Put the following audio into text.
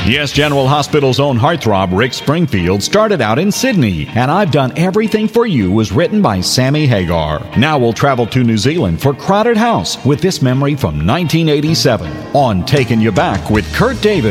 Yes, General Hospital's own heartthrob, Rick Springfield, started out in Sydney, and I've Done Everything for You was written by Sammy Hagar. Now we'll travel to New Zealand for Crowded House with this memory from 1987 on Taking You Back with Kurt David.